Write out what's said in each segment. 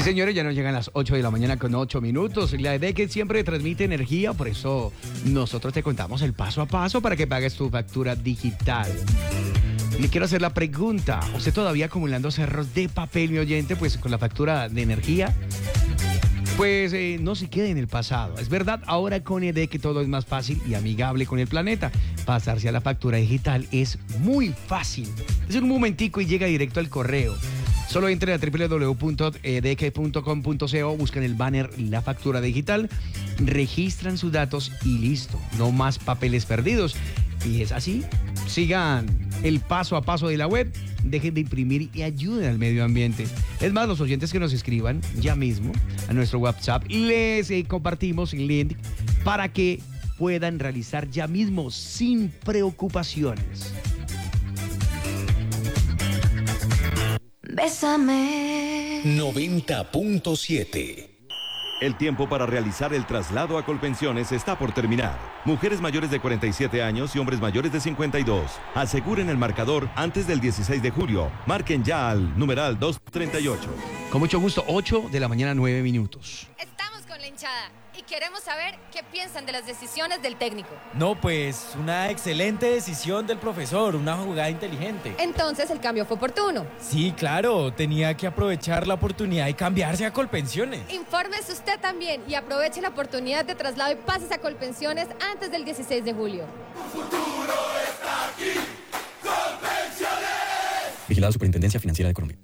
señores, ya nos llegan las 8 de la mañana con 8 minutos. La EDEC siempre transmite energía, por eso nosotros te contamos el paso a paso para que pagues tu factura digital. Le quiero hacer la pregunta, ¿usted todavía acumulando cerros de papel, mi oyente, pues con la factura de energía? Pues no se quede en el pasado. Es verdad, ahora con EDEC todo es más fácil y amigable con el planeta. Pasarse a la factura digital es muy fácil. Es un momentico y llega directo al correo. Solo entren a www.edec.com.co, buscan el banner La Factura Digital, registran sus datos y listo. No más papeles perdidos. Y es así. Sigan el paso a paso de la web, dejen de imprimir y ayuden al medio ambiente. Es más, los oyentes que nos escriban ya mismo a nuestro WhatsApp, les compartimos el link para que puedan realizar ya mismo sin preocupaciones. Bésame. 90.7. El tiempo para realizar el traslado a Colpensiones está por terminar. Mujeres mayores de 47 años y hombres mayores de 52. Aseguren el marcador antes del 16 de julio. Marquen ya al numeral 238. Con mucho gusto, 8 de la mañana, 9 minutos. Estamos con la hinchada y queremos saber qué piensan de las decisiones del técnico. No, pues una excelente decisión del profesor, una jugada inteligente. Entonces el cambio fue oportuno. Sí, claro, tenía que aprovechar la oportunidad y cambiarse a Colpensiones. Infórmese usted también y aproveche la oportunidad de traslado y pases a Colpensiones antes del 16 de julio. Tu futuro está aquí, Colpensiones. Vigilado Superintendencia Financiera de Colombia.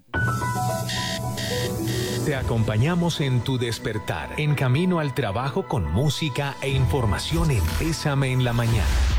Te acompañamos en tu despertar, en camino al trabajo con música e información en Bésame en la Mañana.